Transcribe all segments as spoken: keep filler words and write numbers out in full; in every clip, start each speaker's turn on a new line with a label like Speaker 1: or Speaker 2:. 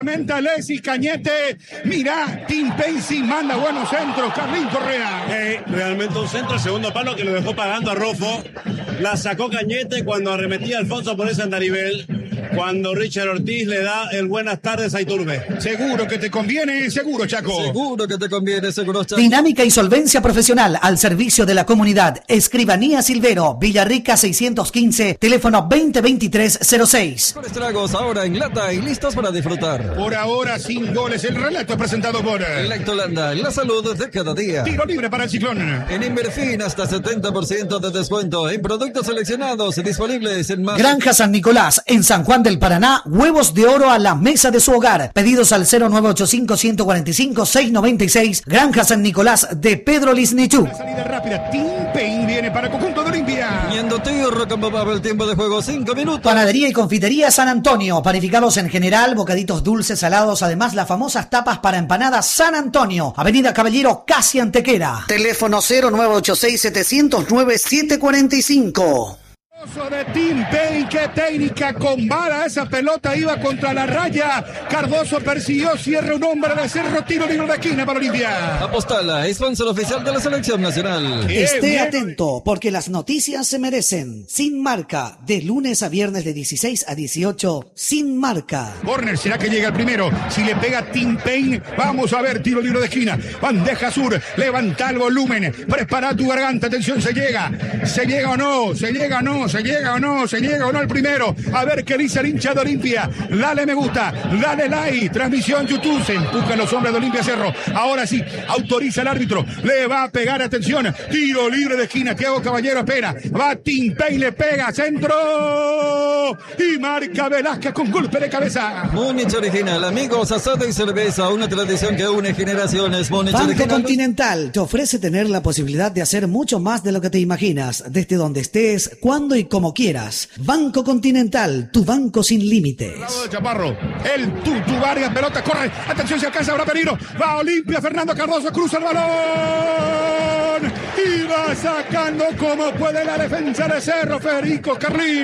Speaker 1: Alessi Cañete, mira, Tim Pacey manda buenos centros, Carlín Correa.
Speaker 2: Eh, realmente un centro, el segundo palo que lo dejó pagando a Rofo. La sacó Cañete cuando arremetía Alfonso por ese andarivel. Cuando Richard Ortiz le da el buenas tardes a Iturbe.
Speaker 1: Seguro que te conviene, seguro, Chaco.
Speaker 3: Seguro que te conviene, seguro, Chaco.
Speaker 4: Dinámica y solvencia profesional al servicio de la comunidad. Escribanía Silvero, Villarrica seiscientos quince, teléfono veinte veintitrés cero seis.
Speaker 3: Con estragos ahora en lata y listos para disfrutar.
Speaker 1: Por ahora, sin goles. El relato presentado por
Speaker 3: Lactolanda, la salud de cada día.
Speaker 1: Tiro libre para el Ciclón.
Speaker 3: En Inverfin, hasta setenta por ciento de descuento en productos seleccionados disponibles en más.
Speaker 4: Granja San Nicolás, en San Juan del Paraná, huevos de oro a la mesa de su hogar. Pedidos al cero nueve ocho cinco, uno cuatro cinco, seis nueve seis. Granja San Nicolás de Pedro Lisnichú.
Speaker 1: La salida rápida. Tim Payne viene para el conjunto de Olimpia.
Speaker 3: Yendo tiro, comprobable el tiempo de juego, cinco minutos.
Speaker 4: Panadería y confitería San Antonio. Panificados en general, bocaditos dulces, salados. Además, las famosas tapas para empanadas San Antonio. Avenida Caballero, casi Antequera. Teléfono cero nueve ocho seis, siete cero cero, nueve siete cuatro cinco.
Speaker 1: De Tim Payne, qué técnica con bala, esa pelota iba contra la raya. Cardoso persiguió, cierra un hombre de cerro, tiro libre de esquina para Olimpia.
Speaker 3: Apostala, sponsor oficial de la selección nacional.
Speaker 4: Bien, Esté bien. atento, porque las noticias se merecen. Sin Marca, de lunes a viernes de dieciséis a dieciocho, Sin Marca.
Speaker 1: Corner, ¿será que llega el primero? Si le pega Tim Payne, vamos a ver, tiro libre de esquina. Bandeja sur, levanta el volumen, prepara tu garganta, atención, se llega. ¿Se llega o no? ¿Se llega o no? ¿Se llega o no? ¿Se llega o no el primero? A ver qué dice el hincha de Olimpia. Dale me gusta, dale like. Transmisión YouTube. Se empujan los hombres de Olimpia Cerro. Ahora sí, autoriza el árbitro. Le va a pegar, atención. Tiro libre de esquina. Thiago Caballero espera. Va Tim Payne, le pega. Centro. Y marca Velázquez con golpe de cabeza.
Speaker 3: Múnich Original, amigos, asado y cerveza. Una tradición que une generaciones. Múnich
Speaker 4: Banco
Speaker 3: Original.
Speaker 4: Continental te ofrece tener la posibilidad de hacer mucho más de lo que te imaginas. Desde donde estés, cuando y como quieras. Banco Continental, tu banco sin límites.
Speaker 1: Bravo de Chaparro, el Tutu Vargas, pelota, corre, atención, se alcanza, habrá peligro, va Olimpia, Fernando Cardoso, cruza el balón y va sacando como puede la defensa de Cerro, Federico Carlín.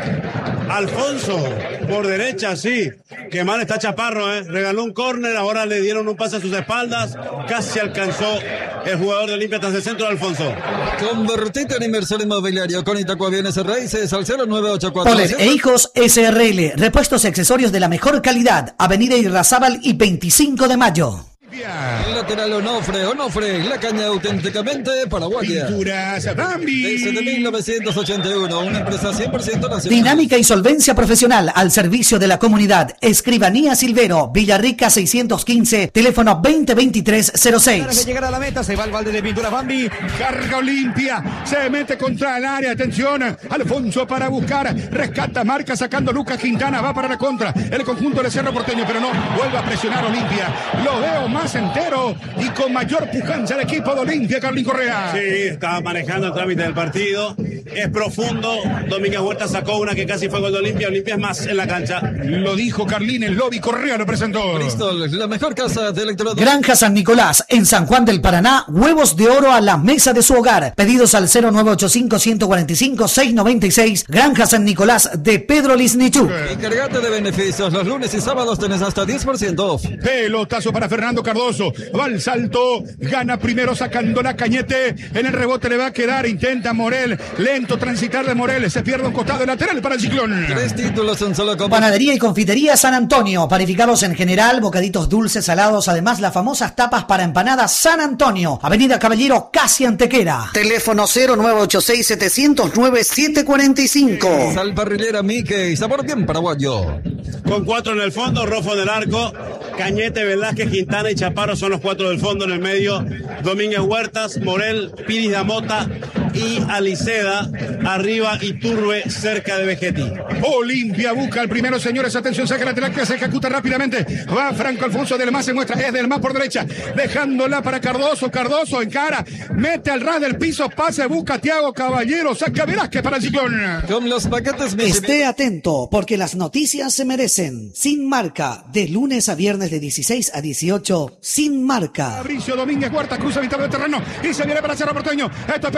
Speaker 2: Alfonso, por derecha, sí. Qué mal está Chaparro, ¿eh? Regaló un córner, ahora le dieron un pase a sus espaldas. Casi alcanzó el jugador de Olimpia tras el centro de Alfonso.
Speaker 3: Convertite en inversor inmobiliario con Itacua Bienes Raíces al cero nueve ocho cuatro.
Speaker 4: Poler e Hijos S R L, repuestos y accesorios de la mejor calidad. Avenida Irrazábal y veinticinco de mayo.
Speaker 3: El lateral Onofre, Onofre, la caña auténticamente paraguaya.
Speaker 1: Pinturas Bambi.
Speaker 3: Desde mil novecientos ochenta y uno, una empresa cien por ciento nacional.
Speaker 4: Dinámica y solvencia profesional al servicio de la comunidad. Escribanía Silvero, Villarrica seiscientos quince, teléfono veinte veintitrés cero seis.
Speaker 5: Antes de llegar a la meta, se va el balde de pinturas Bambi.
Speaker 1: Carga Olimpia, se mete contra el área, atención, Alfonso para buscar, rescata, marca sacando Lucas Quintana, va para la contra, el conjunto de Cerro Porteño, pero no, vuelve a presionar Olimpia, lo veo más entero y con mayor pujanza el equipo de Olimpia, Carlín Correa.
Speaker 2: Sí, estaba manejando el trámite del partido, es profundo, Domínguez Huerta sacó una que casi fue gol de Olimpia, Olimpia es más en la cancha.
Speaker 1: Lo dijo Carlín, el lobby Correa lo presentó.
Speaker 3: Bristol, la mejor casa de electrodomésticos.
Speaker 4: Granja San Nicolás, en San Juan del Paraná, huevos de oro a la mesa de su hogar. Pedidos al cero nueve ocho cinco, uno cuatro cinco, seis nueve seis. Granja San Nicolás de Pedro Lisnichú.
Speaker 3: Encargate de beneficios, los lunes y sábados tenés hasta diez por ciento off.
Speaker 1: Pelotazo para Fernando Cardoso, va al salto, gana primero sacando la Cañete, en el rebote le va a quedar, intenta Morel, lento transitar de Morel, se pierde un costado lateral para el Ciclón.
Speaker 3: Tres títulos en solo copa.
Speaker 4: Panadería y confitería San Antonio, panificados en general, bocaditos dulces, salados, además las famosas tapas para empanadas San Antonio, Avenida Caballero, casi Antequera. Teléfono cero nueve ocho seis, siete cero cero, nueve siete cuatro cinco.
Speaker 3: Sal parrillera Mickey, sabor bien paraguayo.
Speaker 2: Con cuatro en el fondo, Rofo en el arco, Cañete, Velázquez, Quintana y Chaparro son los cuatro del fondo. En el medio, Domínguez Huertas, Morel, Piris Damota y Aliceda. Arriba, Iturbe, cerca de Vegetti.
Speaker 1: Olimpia busca el primero, señores. Atención, saca lateral que se ejecuta rápidamente. Va Franco Alfonso del Más, se muestra, es del Más por derecha. Dejándola para Cardoso. Cardoso encara, mete al ras del piso, pase, busca a Thiago Caballero, saca Velázquez para el Ciclón.
Speaker 3: Con los paquetes
Speaker 4: Esté atento, porque las noticias se merecen. Sin Marca, de lunes a viernes de dieciséis a dieciocho, Sin Marca.
Speaker 1: Fabricio Domínguez Huerta cruza mitad del terreno y se viene para Cerro Porteño. Esto es peligroso.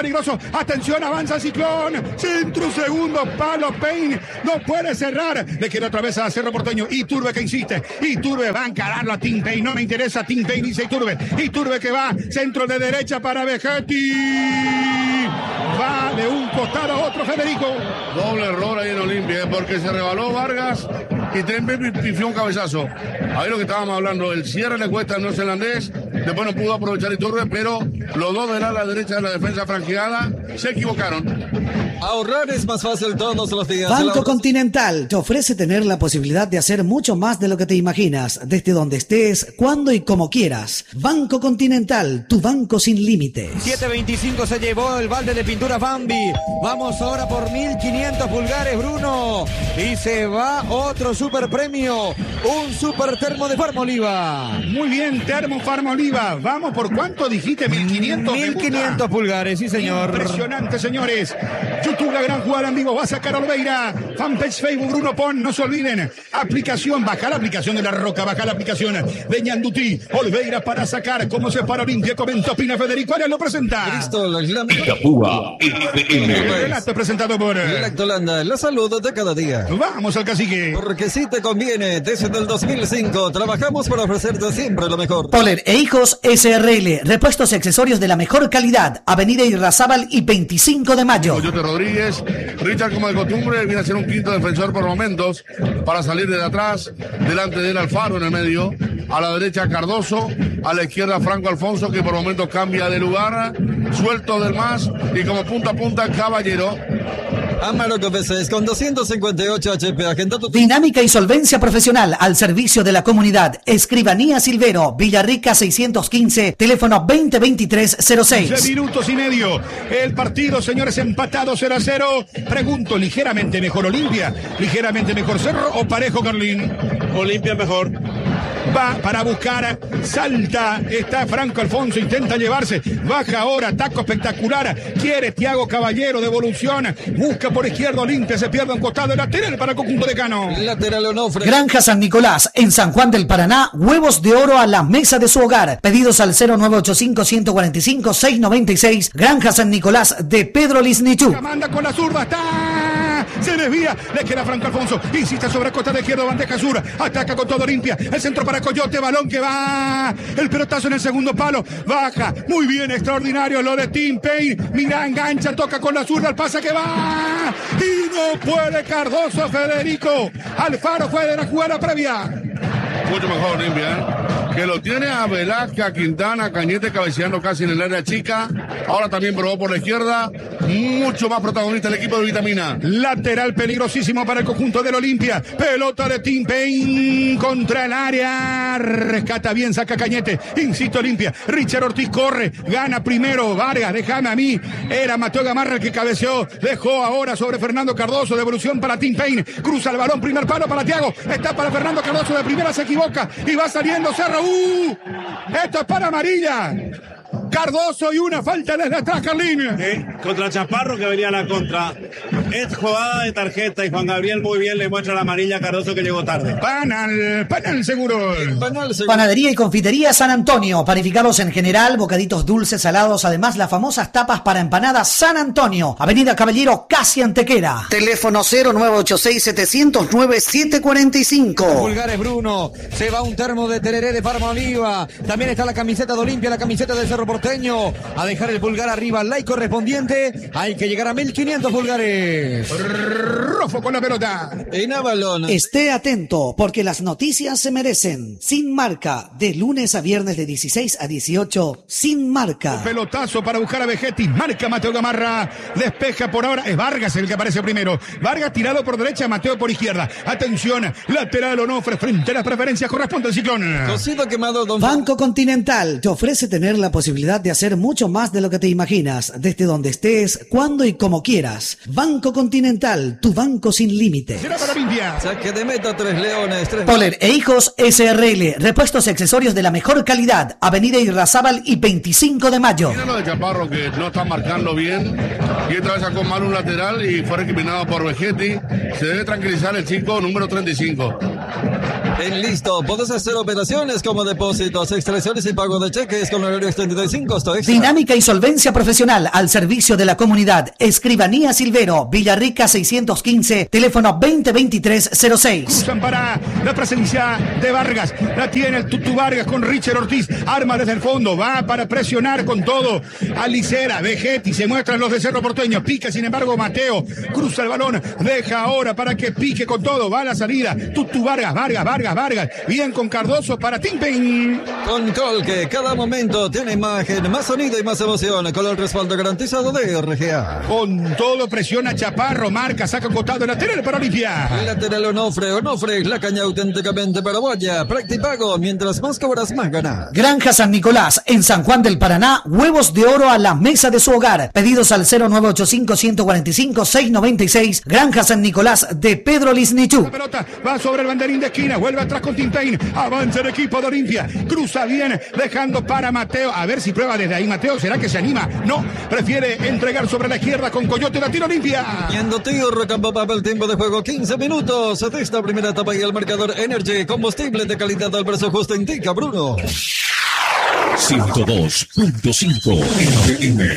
Speaker 1: Atención, avanza Ciclón. Centro, segundo palo. Pain no puede cerrar. Le queda otra vez a Cerro Porteño. Iturbe que insiste. Iturbe va a encararlo a Tim Paine. No me interesa Tim Paine, dice Iturbe. Iturbe que va. Centro de derecha para Vegetti. Va de un costado a otro Federico.
Speaker 6: Doble error ahí en Olimpia, porque se rebaló Vargas y Tempe pifió un cabezazo. Ahí lo que estábamos hablando, el cierre le cuesta al neozelandés, después no pudo aprovechar Iturbe, pero los dos del ala derecha de la defensa franqueada se equivocaron.
Speaker 3: Ahorrar es más fácil todos los días.
Speaker 4: Banco Continental te ofrece tener la posibilidad de hacer mucho más de lo que te imaginas, desde donde estés, cuando y como quieras. Banco Continental, tu banco sin límites.
Speaker 5: siete veinticinco se llevó el balde de pintura Bambi. Vamos ahora por mil quinientos pulgares, Bruno. Y se va otro super premio, un super termo de Farmoliva.
Speaker 1: Muy bien, termo Farmoliva. Vamos, ¿por cuánto dijiste? mil quinientos.
Speaker 5: mil quinientos pulgares, sí señor.
Speaker 1: Impresionante, señores. YouTube, la gran jugada en vivo. Va a sacar a Oliveira. Fanpage Facebook, Bruno Pon. No se olviden. Aplicación. Baja la aplicación de La Roca. Baja la aplicación de Ñandutí. Oliveira para sacar. ¿Cómo se para Olimpia? Comentó Pina Federico. Arias lo presenta.
Speaker 3: Listo, la
Speaker 7: Itapúa F M.
Speaker 1: Relato presentado por
Speaker 3: Lactolanda, la salud de cada día.
Speaker 1: Vamos al cacique.
Speaker 3: Porque si te conviene, desde el dos mil cinco trabajamos para ofrecerte siempre lo mejor.
Speaker 4: Poler e Hijos S R L, repuestos y accesorios de la mejor calidad. Avenida Irrazábal y veinticinco de mayo.
Speaker 6: Coyote Rodríguez, Richard como de costumbre, viene a ser un quinto defensor por momentos para salir desde atrás, delante del Alfaro en el medio, a la derecha Cardoso, a la izquierda Franco Alfonso, que por momentos cambia de lugar, suelto del más, y como punta a punta Caballero.
Speaker 3: Amarok P C con doscientos cincuenta y ocho H P, agenda tu...
Speaker 4: Dinámica y solvencia profesional al servicio de la comunidad. Escribanía Silvero, Villarrica seiscientos quince, teléfono veinte veintitrés cero seis.
Speaker 1: once minutos y medio. El partido, señores, empatado cero a cero. Pregunto, ¿ligeramente mejor Olimpia? ¿Ligeramente mejor Cerro o parejo, Carlín?
Speaker 2: Olimpia mejor.
Speaker 1: Va para buscar, salta, está Franco Alfonso, intenta llevarse, baja ahora, taco espectacular, quiere Thiago Caballero, devolución, busca por izquierda Olimpia, se pierde un costado, el lateral para el conjunto de Cano.
Speaker 3: Lateral Onofre.
Speaker 4: Granja San Nicolás, en San Juan del Paraná, huevos de oro a la mesa de su hogar. Pedidos al cero nueve ocho cinco, uno cuatro cinco, seis nueve seis. Granja San Nicolás de Pedro Lisnichú.
Speaker 1: Manda con la zurda, está, se desvía, le queda Franco Alfonso, insiste sobre costa de izquierda, bandeja sur, ataca con todo Olimpia, el centro para Coyote, balón que va, el pelotazo en el segundo palo, baja, muy bien, extraordinario lo de Tim Paine, mira, engancha, toca con la zurda, el pase que va, y no puede Cardoso, Federico, Alfaro fue de la jugada previa.
Speaker 6: Mucho mejor Olimpia, ¿eh? Que lo tiene a Velázquez, a Quintana, Cañete cabeceando casi en el área chica. Ahora también probó por la izquierda. Mucho más protagonista el equipo de Vitamina.
Speaker 1: Lateral peligrosísimo para el conjunto del Olimpia. Pelota de Tim Paine contra el área. Rescata bien, saca Cañete. Insiste Olimpia. Richard Ortiz corre. Gana primero. Vargas, déjame a mí. Era Mateo Gamarra el que cabeceó. Dejó ahora sobre Fernando Cardoso. Devolución para Tim Paine. Cruza el balón. Primer palo para Thiago. Está para Fernando Cardoso. De primera se equivoca. Y va saliendo Cerro. ¡Uh! Esto es para amarilla. Cardoso y una falta desde atrás, Carlín.
Speaker 2: Eh, contra Chaparro que venía a la contra. Es jugada de tarjeta y Juan Gabriel muy bien le muestra la amarilla a Cardoso que llegó tarde.
Speaker 1: Panal, panal seguro.
Speaker 3: Panal seguro.
Speaker 4: Panadería y confitería San Antonio, panificados en general, bocaditos dulces, salados, además las famosas tapas para empanadas San Antonio, Avenida Caballero, casi Antequera. Teléfono cero nueve ocho seis, siete cero cero, nueve siete cuatro cinco.
Speaker 5: Pulgares, Bruno, se va un termo de tereré de Farmoliva, también está la camiseta de Olimpia, la camiseta de Cerro Porteño, a dejar el pulgar arriba, like correspondiente, hay que llegar a mil quinientos pulgares.
Speaker 1: Rofo con la pelota.
Speaker 3: En Avalon.
Speaker 4: Esté atento, porque las noticias se merecen. Sin marca, de lunes a viernes de dieciséis a dieciocho, sin marca.
Speaker 1: Pelotazo para buscar a Vegetti, marca Mateo Gamarra, despeja por ahora, es Vargas el que aparece primero. Vargas tirado por derecha, Mateo por izquierda. Atención, lateral Onofre, frente a las preferencias, corresponde al Ciclón.
Speaker 3: Cocido quemado, don
Speaker 4: Banco Continental te ofrece tener la posibilidad de hacer mucho más de lo que te imaginas, desde donde estés, cuando y como quieras. Banco Continental, tu banco sin límites.
Speaker 1: Será para Olimpia.
Speaker 3: Saque de meta, tres leones, tres...
Speaker 4: Poler e Hijos S R L, repuestos y accesorios de la mejor calidad, Avenida Irrazábal y veinticinco de mayo.
Speaker 6: Mira lo de Chaparro que no está marcando bien y otra vez sacó mal un lateral y fue recriminado por Vegetti. Se debe tranquilizar el chico número treinta y cinco.
Speaker 3: En Listo, puedes hacer operaciones como depósitos, extracciones y pago de cheques con horario extendido y sin costo extra.
Speaker 4: Dinámica y solvencia profesional al servicio de la comunidad. Escribanía Silvero, Villarrica seiscientos quince, teléfono veinte veintitrés cero seis.
Speaker 1: Cruzan para la presencia de Vargas. La tiene el Tutu Vargas con Richard Ortiz. Arma desde el fondo. Va para presionar con todo. Alicera, Vegetti. Se muestran los de Cerro Porteño. Pica, sin embargo, Mateo. Cruza el balón. Deja ahora para que pique con todo. Va a la salida. Tutu Vargas, Vargas, Vargas, Vargas. Bien con Cardoso para Timpen.
Speaker 3: Con Colque, cada momento tiene imagen, más sonido y más emoción. Con el respaldo garantizado de R G A.
Speaker 1: Con todo presiona Chaparro. Marca, saca costado. Lateral para Olimpia.
Speaker 3: Lateral Onofre, Onofre, la caña auténticamente paraguaya. Practipago, mientras más cobras, más ganas.
Speaker 4: Granja San Nicolás, en San Juan del Paraná, huevos de oro a la mesa de su hogar. Pedidos al cero nueve ocho cinco, uno cuatro cinco, seis nueve seis. Granja San Nicolás de Pedro Lisnichuk.
Speaker 1: La pelota va sobre el banderín de esquina, vuelve atrás con Timpein, avanza el equipo de Olimpia, cruza bien, dejando para Mateo, a ver si prueba desde ahí Mateo, ¿será que se anima? No, prefiere entregar sobre la izquierda con Coyote, la tira Olimpia.
Speaker 3: Yendo tío, Rocampo Papel, tiempo de juego quince minutos de esta primera etapa y el marcador Energy, combustible de calidad al precio justo, indica Bruno.
Speaker 7: ciento dos punto cinco F M.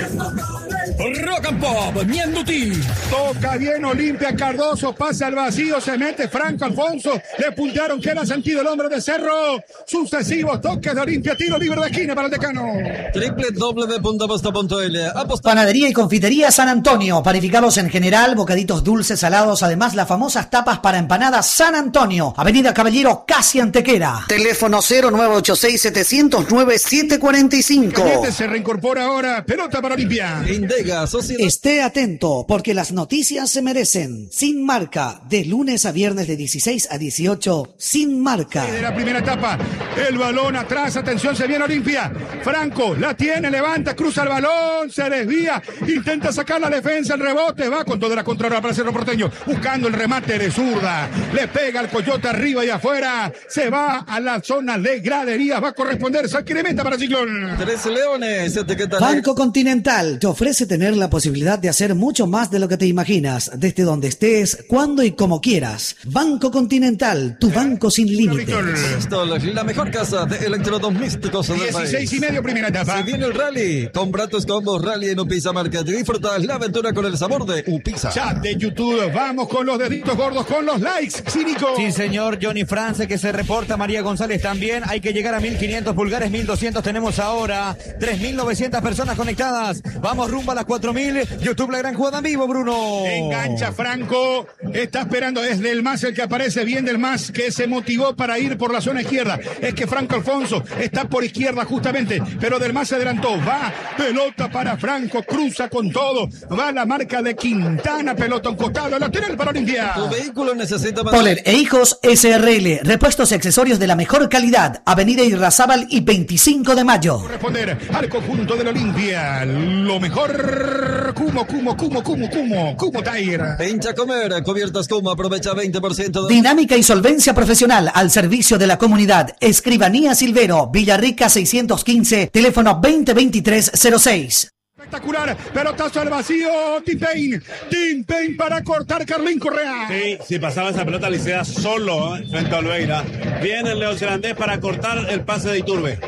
Speaker 8: Rock and Pop, Mienduti.
Speaker 1: Toca bien Olimpia, Cardoso pasa al vacío, se mete Franco Alfonso, le puntearon que era sentido el hombre de Cerro. Sucesivos toques de Olimpia, tiro libre de esquina para el decano.
Speaker 3: Triple doble de punta posta punto L.
Speaker 4: Panadería y confitería San Antonio, panificados en general, bocaditos dulces, salados, además las famosas tapas para empanadas San Antonio, Avenida Caballero, casi Antequera. Teléfono cero nueve ocho seis, siete cero nueve, siete cuatro cinco.
Speaker 1: Cañete se reincorpora ahora, pelota para Olimpia.
Speaker 3: Indega, Sociedad.
Speaker 4: Esté atento, porque las noticias se merecen. Sin Marca, de lunes a viernes de dieciséis a dieciocho, Sin Marca.
Speaker 1: De la primera etapa, el balón atrás, atención, se viene Olimpia. Franco la tiene, levanta, cruza el balón, se desvía, intenta sacar la defensa, el rebote, va con toda la contraria para Cerro Porteño, buscando el remate de zurda, le pega al Coyote arriba y afuera, se va a la zona de graderías, va a corresponder Sacrementa para Ciclón.
Speaker 3: Tres Leones, etiqueta
Speaker 4: Banco Continental te ofrece tener la posibilidad de hacer mucho más de lo que te imaginas, desde donde estés, cuando y como quieras. Banco Continental, tu banco sin límites.
Speaker 3: Esto es la mejor casa de electrodomésticos del país.
Speaker 1: dieciséis y medio primera etapa.
Speaker 3: Se viene el rally. Compra tus combos rally en Upisa Market y disfruta la aventura con el sabor de Upisa.
Speaker 1: Chat de YouTube, vamos con los deditos gordos, con los likes, cínico.
Speaker 5: Sí, señor, Johnny France que se reporta, María González también. Hay que llegar a mil quinientos pulgares, mil doscientos tenemos ahora. tres mil novecientas personas conectadas. Vamos rumbo a las cuatro mil. YouTube, la gran jugada en vivo, Bruno.
Speaker 1: Engancha Franco, está esperando, es Del Mas el que aparece, bien Del Mas, que se motivó para ir por la zona izquierda. Es que Franco Alfonso está por izquierda justamente, pero Del Mas se adelantó, va, pelota para Franco, cruza con todo, va la marca de Quintana, pelota a un costado, lateral para Olimpia.
Speaker 3: Tu vehículo necesita...
Speaker 4: Poler e Hijos S R L, repuestos y accesorios de la mejor calidad, Avenida Irrazábal y veinticinco de mayo.
Speaker 1: Corresponder al conjunto del Olimpia, lo mejor, Cumo, Cumo, Cumo, Cumo, Cumo, Cumo Tire.
Speaker 3: Pincha Comer, cubiertas Cumo, aprovecha veinte por ciento de...
Speaker 4: Dinámica y solvencia profesional al servicio de la comunidad. Escribanía Silvero, Villarrica seiscientos quince, teléfono veinte veintitrés cero seis.
Speaker 1: Espectacular, pelotazo al vacío, Tim Payne, Tim Payne para cortar Carlín Correa.
Speaker 2: Sí, si pasaba esa pelota Licea solo ¿eh? frente a Oliveira. Viene el neozelandés para cortar el pase de Iturbe.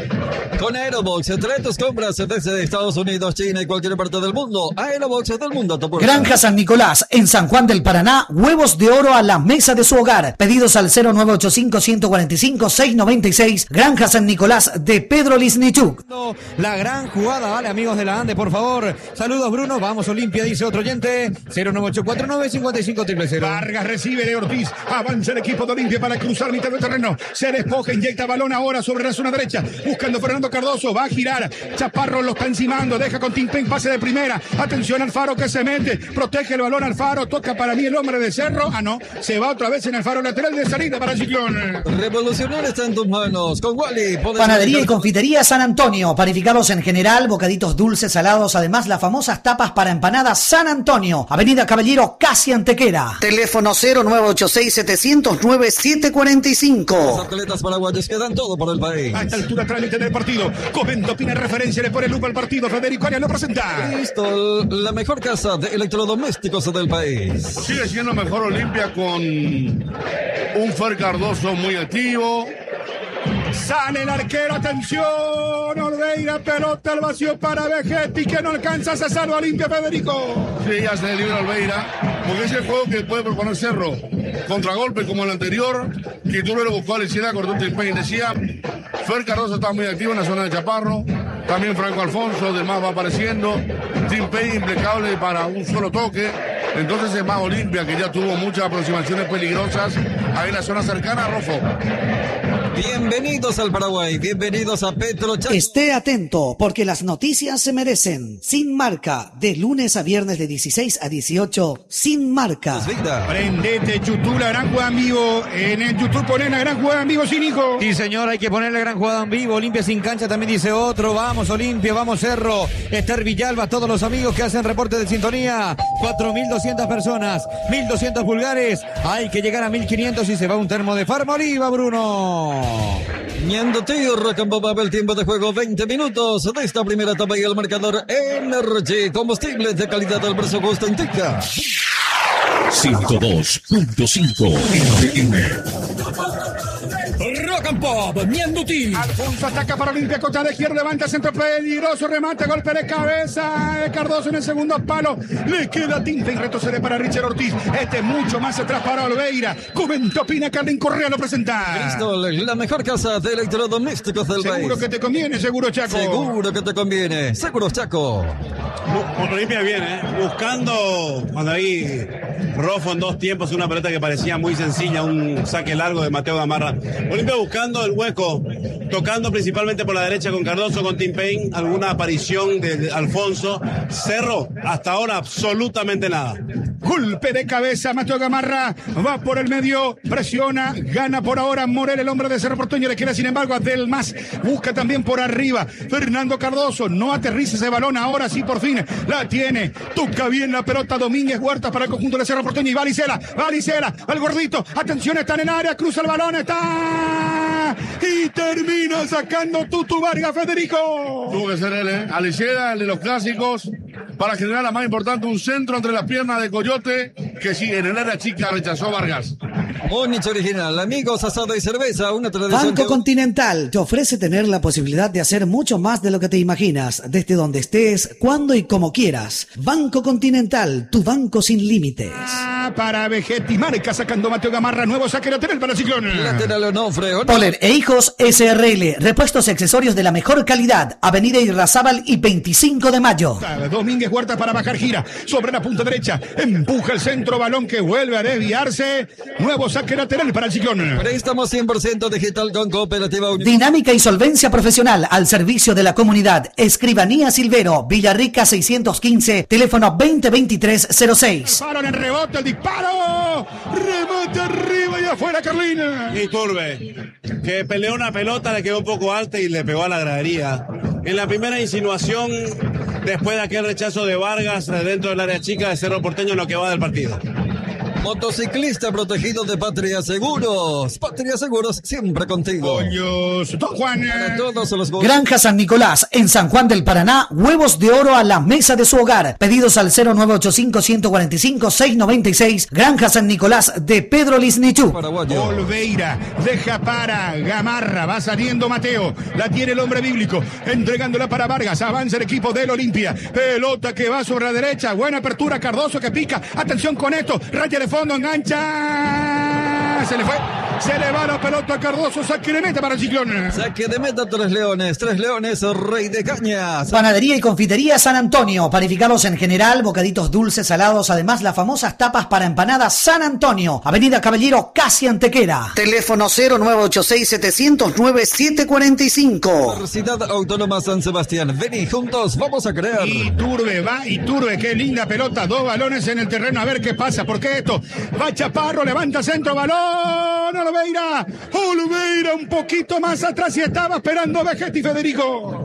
Speaker 3: Con Aerobox, trae tus compras desde Estados Unidos, China y cualquier parte del mundo. Aerobox del mundo.
Speaker 4: Granja San Nicolás, en San Juan del Paraná, huevos de oro a la mesa de su hogar. Pedidos al cero nueve ocho cinco, uno cuatro cinco, seis nueve seis. Granja San Nicolás de Pedro Lisnichuk.
Speaker 5: La gran jugada, vale, amigos de la ANDE, por favor. Saludos, Bruno. Vamos, Olimpia, dice otro oyente. cero nueve ocho cuatro nueve, cinco cinco cero cero cero.
Speaker 1: Vargas recibe de Ortiz. Avanza el equipo de Olimpia para cruzar mitad del terreno. Se despoja, inyecta balón ahora sobre la zona derecha. Buscando Fernando Cardoso. Va a girar. Chaparro lo está encimando. Deja con Timpen. Pase de primera. Atención Alfaro que se mete. Protege el balón Alfaro. Toca para mí el hombre de Cerro. Ah, no. Se va otra vez en Alfaro. Lateral de salida para el Ciclón.
Speaker 3: Revolucionar está en tus manos. Con Wally.
Speaker 4: Panadería y confitería San Antonio. Panificados en general. Bocaditos dulces, salados. Además, las famosas tapas para empanadas San Antonio. Avenida Caballero, casi Antequera. Teléfono cero nueve ocho seis, siete cero nueve, siete cuatro cinco.
Speaker 3: Los atletas paraguayos quedan todo por el país.
Speaker 1: A esta altura trámite del partido. partido. Comento, opina, referencia, le pone lupa al partido. Federico Arias lo presenta.
Speaker 3: Listo, la mejor casa de electrodomésticos del país.
Speaker 6: Sigue siendo mejor Olimpia con un Fer Cardoso muy activo.
Speaker 1: Sale el arquero, atención, Olveira, pelota al vacío para Vegetti, que no alcanza, se salva Olimpia, Federico.
Speaker 6: Sí, ya se libra Olveira, porque es el juego que puede proponer Cerro. Contragolpe como el anterior, que tú lo buscó a la izquierda, cortó Timpey, decía, Fer Cardoso está muy activo en la zona de Chaparro, también Franco Alfonso, además va apareciendo, Timpey impecable para un solo toque. Entonces es más Olimpia, que ya tuvo muchas aproximaciones peligrosas ahí en la zona cercana a Rofo.
Speaker 3: Bienvenidos al Paraguay, bienvenidos a Petro Chaco.
Speaker 4: Esté atento, porque las noticias se merecen. Sin Marca, de lunes a viernes de dieciséis a dieciocho, Sin Marca.
Speaker 1: Prendete YouTube, la gran jugada en vivo. En el YouTube ponen la gran jugada en vivo sin hijo.
Speaker 5: Sí, señor, hay que poner la gran jugada en vivo. Olimpia sin cancha, también dice otro. Vamos, Olimpia, vamos, Cerro. Esther Villalba, todos los amigos que hacen reporte de sintonía. cuatro mil doscientas personas, mil doscientos pulgares. Hay que llegar a mil quinientos y se va un termo de Farma Oliva, Bruno.
Speaker 3: Ñandoti, Rock and Pop, el tiempo de juego veinte minutos de esta primera etapa y el marcador Energy, combustibles de calidad del precio justo indica.
Speaker 7: ciento dos punto cinco F M.
Speaker 8: Rock and Pop, Ñandoti.
Speaker 1: Alfonso ataca para Olimpia, contra la izquierda, levanta centro peligroso, remate, golpe de cabeza de Cardoso en el segundo palo, le queda tinta y retrocede para Richard Ortiz. Este mucho más atrás para Olveira. Comenta, opina, Carlin Correa lo presenta.
Speaker 3: Cristol, la mejor casa de electrodomésticos del país.
Speaker 1: Seguro que te conviene, seguro Chaco.
Speaker 3: Seguro que te conviene, seguro Chaco.
Speaker 2: Olimpia viene, ¿eh? Buscando cuando ahí Rofo en dos tiempos, una pelota que parecía muy sencilla, un saque largo de Mateo Gamarra. Olimpia buscando el hueco, tocando principalmente por la derecha con Cardoso, con Timpey, alguna aparición de Alfonso. Cerro, hasta ahora absolutamente nada.
Speaker 1: Golpe de cabeza, Mateo Gamarra va por el medio, presiona, gana por ahora Morel, el hombre de Cerro Porteño, le queda sin embargo a Delmas, busca también por arriba, Fernando Cardoso, no aterriza ese balón, ahora sí por fin la tiene, toca bien la pelota Domínguez Huertas para el conjunto de Cerro Porteño y Valicela, Valicela, al gordito, atención, están en área, cruza el balón, está y termina sacando Tutu Vargas, Federico.
Speaker 6: Tuvo que ser él, ¿eh? Aliceda, el de los clásicos, para generar la más importante, un centro entre las piernas de Coyote, que sí, en el área chica rechazó Vargas.
Speaker 3: Onich original, amigos, asado y cerveza, una tradición.
Speaker 4: Banco
Speaker 3: que...
Speaker 4: Continental te ofrece tener la posibilidad de hacer mucho más de lo que te imaginas, desde donde estés, cuando y como quieras. Banco Continental, tu banco sin límites.
Speaker 1: Ah, para Vegetti, marca sacando Mateo Gamarra, nuevo saque lateral para Ciclón.
Speaker 3: Lateral Onofre.
Speaker 4: Poler e Hijos S R L, repuestos y accesorios de la mejor calidad. Avenida Irrazábal y veinticinco de mayo.
Speaker 1: Domínguez Huerta para bajar, gira sobre la punta derecha, empuja el centro, balón que vuelve a desviarse, nuevo saque lateral para el Ciclón.
Speaker 3: Préstamo cien por ciento digital con Cooperativa Unión.
Speaker 4: Dinámica y solvencia profesional al servicio de la comunidad. Escribanía Silvero, Villarrica seiscientos quince, teléfono veinte veintitrés cero seis.
Speaker 1: Paro en el rebote, el disparo, remate arriba y afuera, Carlina.
Speaker 2: Y Turbe, que peleó una pelota, le quedó un poco alta y le pegó a la gradería. En la primera insinuación, después de aquel rechazo de Vargas dentro del área chica de Cerro Porteño, en lo que va del partido.
Speaker 3: Motociclista protegido de Patria Seguros. Patria Seguros, siempre contigo.
Speaker 1: Coños, Don Juan.
Speaker 3: Para todos los go-
Speaker 4: Granja San Nicolás, en San Juan del Paraná, huevos de oro a la mesa de su hogar. Pedidos al cero nueve ocho cinco, uno cuatro cinco, seis nueve seis. Granja San Nicolás de Pedro Lisnichú.
Speaker 3: Paraguayo.
Speaker 1: Olveira, deja para Gamarra, va saliendo Mateo, la tiene el hombre bíblico, entregándola para Vargas, avanza el equipo del Olimpia, pelota que va sobre la derecha, buena apertura, Cardoso que pica, atención con esto, raya de fondo, engancha, se le fue, se le va la pelota a Cardoso, saque de meta para el Ciclón.
Speaker 3: Saque de meta, tres leones, tres leones, rey de cañas.
Speaker 4: Panadería y confitería San Antonio, panificados en general, bocaditos dulces, salados, además las famosas tapas para empanadas San Antonio, Avenida Caballero, casi Antequera. Teléfono cero nueve ocho seis, siete cero nueve, siete cuatro cinco.
Speaker 3: Universidad Autónoma San Sebastián, vení juntos, vamos a crear.
Speaker 1: Iturbe, va Iturbe, qué linda pelota, dos balones en el terreno, a ver qué pasa, porque esto, va Chaparro, levanta centro, balón, Olveira, Olveira un poquito más atrás y estaba esperando Vegetti, Federico.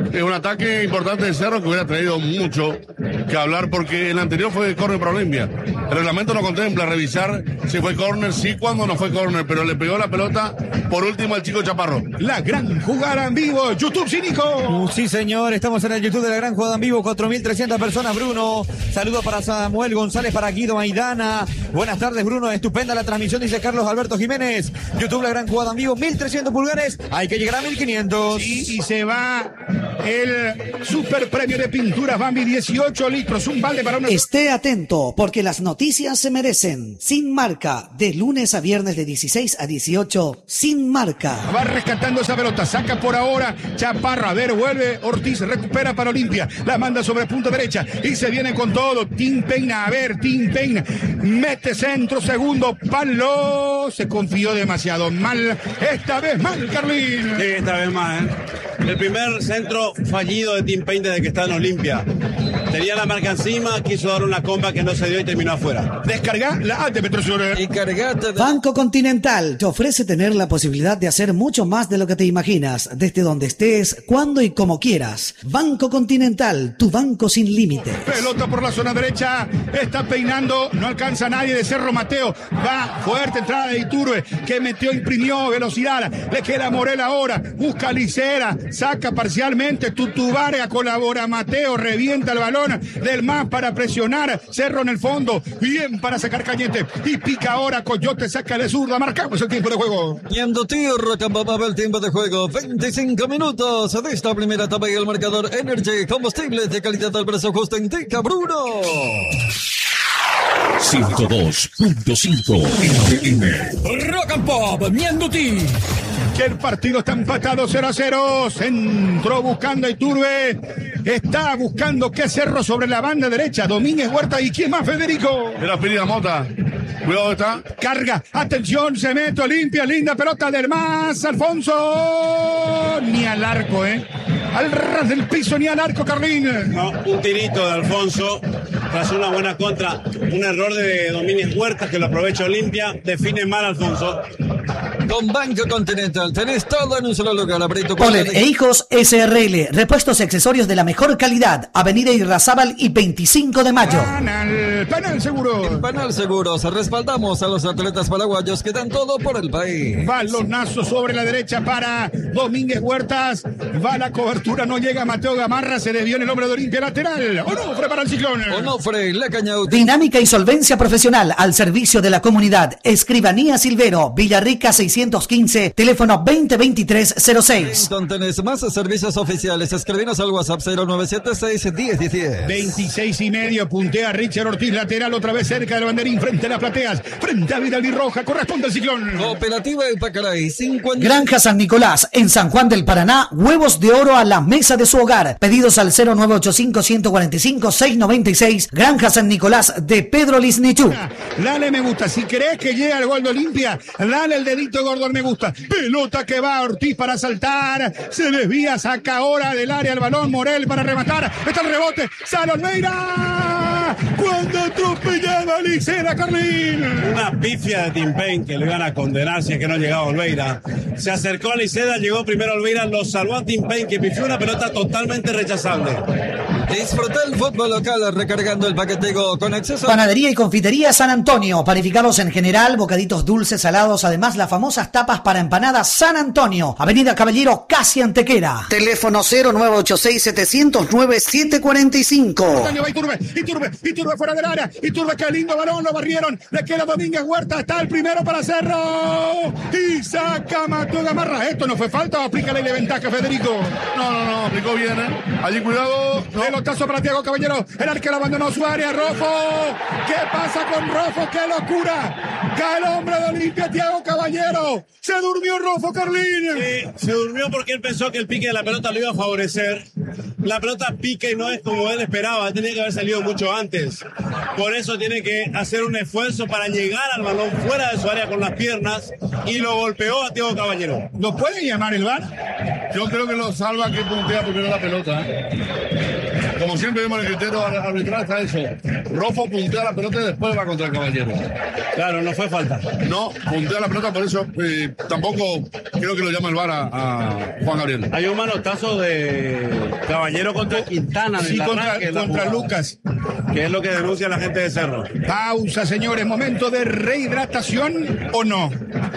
Speaker 6: Es un ataque importante de Cerro que hubiera traído mucho que hablar porque el anterior fue córner para Olimpia. El reglamento no contempla revisar si fue córner, sí cuando no fue córner, pero le pegó la pelota por último al chico Chaparro.
Speaker 1: La gran jugada en vivo, YouTube Cínico.
Speaker 5: Uh, sí, señor, estamos en el YouTube de la gran jugada en vivo, cuatro mil trescientas personas, Bruno. Saludos para Samuel González, para Guido Maidana. Buenas tardes, Bruno. Estupenda la transmisión, dice Carlos Alberto Jiménez. YouTube, la gran jugada en vivo, mil trescientos pulgares. Hay que llegar a mil quinientos.
Speaker 1: Sí, y se va el super premio de pinturas Bambi, dieciocho litros, un balde para una...
Speaker 4: Esté atento, porque las noticias se merecen. Sin Marca, de lunes a viernes de dieciséis a dieciocho, Sin Marca.
Speaker 1: Va rescatando esa pelota, saca por ahora Chaparro, a ver, vuelve Ortiz, recupera para Olimpia, la manda sobre punta derecha y se viene con todo. Tim Payne, a ver, Tim Payne mete centro, segundo palo, se confió demasiado mal, esta vez mal, Carlín.
Speaker 2: Sí, esta vez más, ¿eh? El primer centro fallido de Tim Payne desde que está en Olimpia. Tenía la marca encima, quiso dar una comba que no se dio y terminó afuera.
Speaker 1: Descarga la A T P
Speaker 3: Y cargate de...
Speaker 4: Banco Continental te ofrece tener la posibilidad de hacer mucho más de lo que te imaginas, desde donde estés, cuando y como quieras. Banco Continental, tu banco sin límites.
Speaker 1: Pelota por la zona derecha, está peinando, no alcanza a nadie de Cerro Mateo. Va fuerte entrada de Iturbe, que metió, imprimió velocidad. Le queda Morel ahora, busca Licera, saca parcialmente Tutubarea, colabora Mateo, revienta el balón del más para presionar. Cerro en el fondo, bien para sacar Cañete y pica ahora Coyote, saca de zurda, marcamos el tiempo de juego.
Speaker 3: Yendo tío, Rocambaba, el tiempo de juego, veinticinco minutos de esta primera etapa y el marcador Energy, combustible de calidad al precio justo indica Bruno.
Speaker 7: ciento dos punto cinco F M.
Speaker 8: Rock and Pop, Mianduti.
Speaker 1: Que el partido está empatado cero a cero. Centro buscando a Iturbe. Está buscando que Cerro sobre la banda derecha. Domínguez Huerta. ¿Y quién más, Federico?
Speaker 6: Era Piri Mota. Cuidado, está.
Speaker 1: Carga. Atención. Se mete Olimpia. Linda pelota del más. Alfonso. Ni al arco, ¿eh? Al ras del piso, ni al arco, Carlín.
Speaker 2: No, un tirito de Alfonso. Tras una buena contra. Un error de Domínguez Huerta que lo aprovecha Olimpia. Define mal Alfonso.
Speaker 3: Con Banco Continental tenés todo en un solo lugar. Abrito
Speaker 4: Poler e Hijos S R L, repuestos y accesorios de la mejor calidad. Avenida Irrazábal y veinticinco de mayo.
Speaker 1: Panal, Panal Seguro.
Speaker 3: En Panal Seguros respaldamos a los atletas paraguayos que dan todo por el país.
Speaker 1: Balonazo sobre la derecha para Domínguez Huertas. Va la cobertura, no llega Mateo Gamarra. Se desvió en el hombre de Olimpia lateral. Onofre para el Ciclón.
Speaker 3: Onofre, la Cañauta.
Speaker 4: Dinámica y solvencia profesional al servicio de la comunidad. Escribanía Silvero, Villarrica seiscientos quince, teléfono veinte veintitrés cero seis.
Speaker 3: Tenés más servicios oficiales. Escribinos al WhatsApp cero nueve siete seis, diez diez diez.
Speaker 1: veintiséis y medio, puntea Richard Ortiz, lateral, otra vez cerca del banderín, frente a las plateas, frente a Vidal y Roja, corresponde al Ciclón.
Speaker 3: Cooperativa El Pacaray, cincuenta.
Speaker 4: Granja San Nicolás, en San Juan del Paraná, huevos de oro a la mesa de su hogar. Pedidos al cero nueve ocho cinco, uno cuatro cinco, seis nueve seis. Granja San Nicolás de Pedro Lisnichú.
Speaker 1: Dale me gusta, si crees que llega el gol de Olimpia, dale el dedito gordo al me gusta. Pelota que va Ortiz para saltar, se desvía, saca ahora del área el balón, Morel para rematar, está el rebote, sale Olmeira, cuando atropellaba a Licera, Carlín.
Speaker 2: Una pifia de Tim Payne que le iban a condenar si es que no llegaba Olmeira. Se acercó a Liceda, llegó primero Olmeira, lo salvó a Tim Payne que pifió una pelota totalmente rechazable.
Speaker 3: Disfruta el fútbol local recargando el paquetego con acceso.
Speaker 4: Panadería y confitería San Antonio, panificados en general, bocaditos dulces, salados, además las famosas tapas para empanadas San Antonio, Avenida Caballero, casi Antequera. Teléfono cero nueve ocho seis, siete cero nueve, siete cuatro cinco.
Speaker 1: Va Iturbe, Iturbe, Iturbe fuera del área, Iturbe, qué lindo balón, lo barrieron, le queda Domínguez Huerta, está el primero para Cerro, y saca Mateo Gamarra. Esto no fue falta, o aplica ley de ventaja, Federico.
Speaker 6: No, no, no, aplicó bien, ¿eh? Allí cuidado. No.
Speaker 1: Pelotazo para Tiago Caballero, el arquero abandonó su área, Rofo, ¿qué pasa con Rofo? ¡Qué locura! Cae el hombre de Olimpia, Tiago Caballero, se durmió Rofo, Carlín.
Speaker 2: Sí, se durmió porque él pensó que el pique de la pelota lo iba a favorecer. La pelota pica y no es como él esperaba, tenía que haber salido mucho antes. Por eso tiene que hacer un esfuerzo para llegar al balón fuera de su área con las piernas y lo golpeó a Tiago Caballero.
Speaker 1: ¿Lo puede llamar el V A R?
Speaker 6: Yo creo que lo salva que puntea porque no la pelota, ¿eh? como siempre vemos en el criterio arbitral está eso. Rofo puntea la pelota y después va contra el Caballero.
Speaker 2: Claro, no fue falta.
Speaker 6: No, puntea la pelota, por eso eh, tampoco creo que lo llama el V A R a, a Juan Gabriel.
Speaker 2: Hay un manotazo de Caballero contra Quintana.
Speaker 1: Sí, contra, contra Lucas.
Speaker 2: Que es lo que denuncia la gente de Cerro.
Speaker 1: Pausa, señores. ¿Momento de rehidratación o no?